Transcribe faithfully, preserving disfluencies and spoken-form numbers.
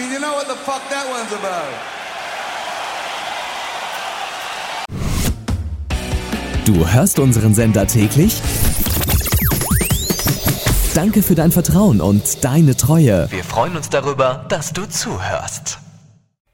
You know what the fuck that one's about. Du hörst unseren Sender täglich? Danke für dein Vertrauen und deine Treue. Wir freuen uns darüber, dass du zuhörst.